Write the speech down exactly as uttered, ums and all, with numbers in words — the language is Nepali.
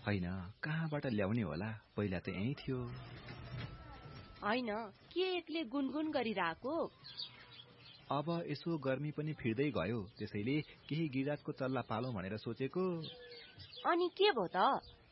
हैन, कहाँबाट ल्याउने होला? पहिला त यही थियो। हैन, के एक्लै गुनगुन गरिरहेको? अब यसो गर्मी पनि फिर्दै गयो, त्यसैले केही गिराजको चल्ला पालौं भनेर सोचेको। अनि के भो त?